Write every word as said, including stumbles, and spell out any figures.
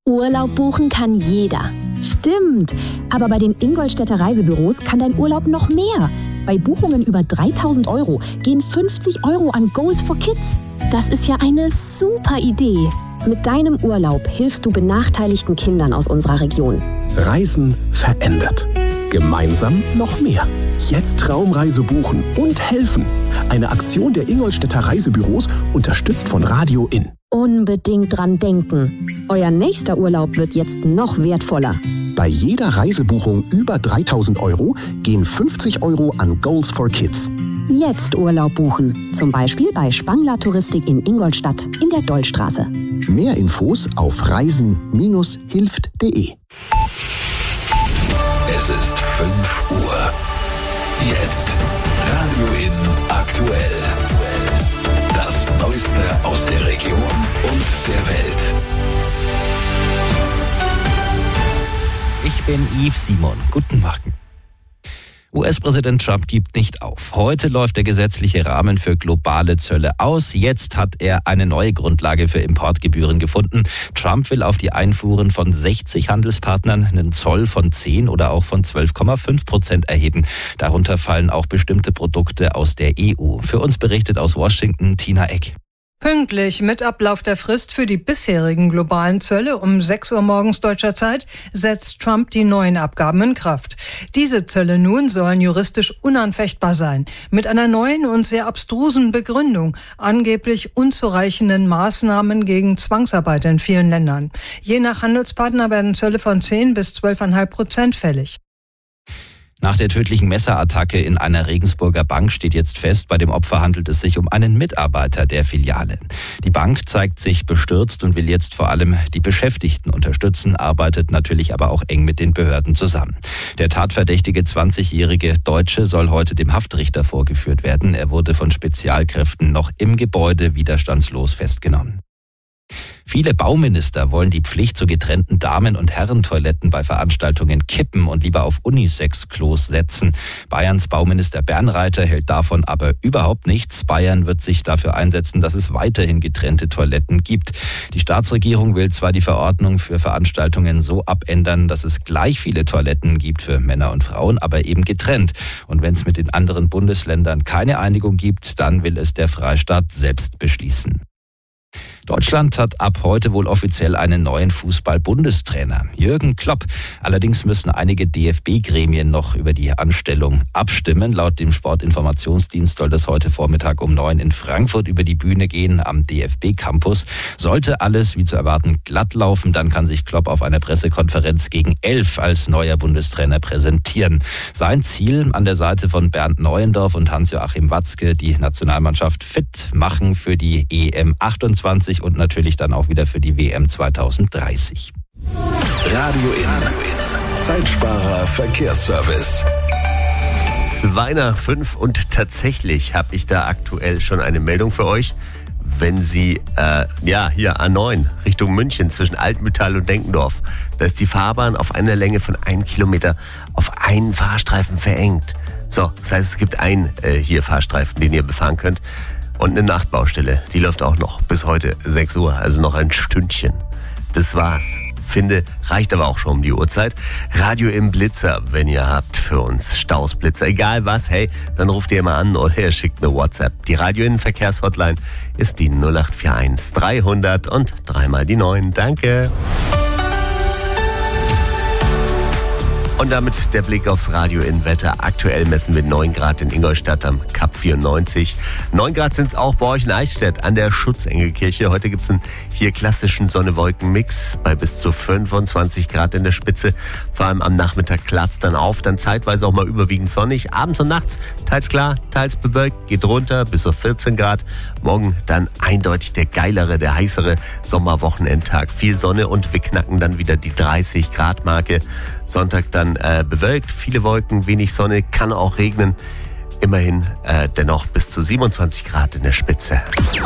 Urlaub buchen kann jeder. Stimmt, aber bei den Ingolstädter Reisebüros kann dein Urlaub noch mehr. Bei Buchungen über dreitausend Euro gehen fünfzig Euro an Goals for Kids. Das ist ja eine super Idee. Mit deinem Urlaub hilfst du benachteiligten Kindern aus unserer Region. Reisen verändert. Gemeinsam noch mehr. Jetzt Traumreise buchen und helfen. Eine Aktion der Ingolstädter Reisebüros, unterstützt von Radio In. Unbedingt dran denken. Euer nächster Urlaub wird jetzt noch wertvoller. Bei jeder Reisebuchung über dreitausend Euro gehen fünfzig Euro an Goals for Kids. Jetzt Urlaub buchen. Zum Beispiel bei Spangler Touristik in Ingolstadt in der Dollstraße. Mehr Infos auf reisen Bindestrich hilft punkt de. Es ist fünf Uhr. Jetzt Radio In aktuell. Das Neueste aus der Region und der Welt. Ich bin Yves Simon. Guten Morgen. U S-Präsident Trump gibt nicht auf. Heute läuft der gesetzliche Rahmen für globale Zölle aus. Jetzt hat er eine neue Grundlage für Importgebühren gefunden. Trump will auf die Einfuhren von sechzig Handelspartnern einen Zoll von zehn oder auch von zwölf Komma fünf Prozent erheben. Darunter fallen auch bestimmte Produkte aus der E U. Für uns berichtet aus Washington Tina Eck. Pünktlich mit Ablauf der Frist für die bisherigen globalen Zölle um sechs Uhr morgens deutscher Zeit setzt Trump die neuen Abgaben in Kraft. Diese Zölle nun sollen juristisch unanfechtbar sein, mit einer neuen und sehr abstrusen Begründung, angeblich unzureichenden Maßnahmen gegen Zwangsarbeit in vielen Ländern. Je nach Handelspartner werden Zölle von zehn bis zwölf Komma fünf Prozent fällig. Nach der tödlichen Messerattacke in einer Regensburger Bank steht jetzt fest, bei dem Opfer handelt es sich um einen Mitarbeiter der Filiale. Die Bank zeigt sich bestürzt und will jetzt vor allem die Beschäftigten unterstützen, arbeitet natürlich aber auch eng mit den Behörden zusammen. Der tatverdächtige zwanzigjährige Deutsche soll heute dem Haftrichter vorgeführt werden. Er wurde von Spezialkräften noch im Gebäude widerstandslos festgenommen. Viele Bauminister wollen die Pflicht zu getrennten Damen- und Herrentoiletten bei Veranstaltungen kippen und lieber auf Unisex-Klos setzen. Bayerns Bauminister Bernreiter hält davon aber überhaupt nichts. Bayern wird sich dafür einsetzen, dass es weiterhin getrennte Toiletten gibt. Die Staatsregierung will zwar die Verordnung für Veranstaltungen so abändern, dass es gleich viele Toiletten gibt für Männer und Frauen, aber eben getrennt. Und wenn es mit den anderen Bundesländern keine Einigung gibt, dann will es der Freistaat selbst beschließen. Deutschland hat ab heute wohl offiziell einen neuen Fußball-Bundestrainer, Jürgen Klopp. Allerdings müssen einige D F B-Gremien noch über die Anstellung abstimmen. Laut dem Sportinformationsdienst soll das heute Vormittag um neun in Frankfurt über die Bühne gehen am D F B-Campus. Sollte alles wie zu erwarten glatt laufen, dann kann sich Klopp auf einer Pressekonferenz gegen elf als neuer Bundestrainer präsentieren. Sein Ziel, an der Seite von Bernd Neuendorf und Hans-Joachim Watzke die Nationalmannschaft fit machen für die E M achtundzwanzig und natürlich dann auch wieder für die W M zweitausenddreißig. Radio In. Zeitsparer Verkehrsservice. zwei nach fünf und tatsächlich habe ich da aktuell schon eine Meldung für euch. Wenn Sie, äh, ja, hier A neun Richtung München zwischen Altmühltal und Denkendorf, da ist die Fahrbahn auf einer Länge von einem Kilometer auf einen Fahrstreifen verengt. So, das heißt, es gibt einen äh, hier Fahrstreifen, den ihr befahren könnt. Und eine Nachtbaustelle, die läuft auch noch bis heute sechs Uhr, also noch ein Stündchen. Das war's. Finde, reicht aber auch schon um die Uhrzeit. Radio im Blitzer, wenn ihr habt für uns Staus, Blitzer, egal was, hey, dann ruft ihr mal an oder ihr schickt eine WhatsApp. Die Radio in Verkehrshotline ist die null acht vier eins dreihundert und dreimal die neun. Danke. Und damit der Blick aufs Radio in Wetter. Aktuell messen wir neun Grad in Ingolstadt am Kap vierundneunzig. neun Grad sind es auch bei euch in Eichstätt an der Schutzengelkirche. Heute gibt es einen hier klassischen Sonne-Wolken-Mix bei bis zu fünfundzwanzig Grad in der Spitze. Vor allem am Nachmittag klart's dann auf, dann zeitweise auch mal überwiegend sonnig. Abends und nachts teils klar, teils bewölkt, geht runter bis auf vierzehn Grad. Morgen dann eindeutig der geilere, der heißere Sommerwochenendtag. Viel Sonne und wir knacken dann wieder die dreißig Grad Marke. Sonntag dann äh, bewölkt, viele Wolken, wenig Sonne, kann auch regnen. Immerhin äh, dennoch bis zu siebenundzwanzig Grad in der Spitze.